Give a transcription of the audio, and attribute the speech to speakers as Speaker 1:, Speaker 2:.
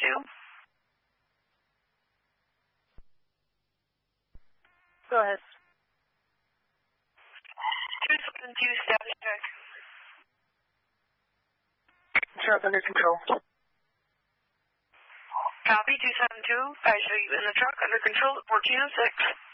Speaker 1: Go ahead.
Speaker 2: 272, status check.
Speaker 1: Truck under control.
Speaker 2: Copy, 272. I show you in the truck under control at 1406.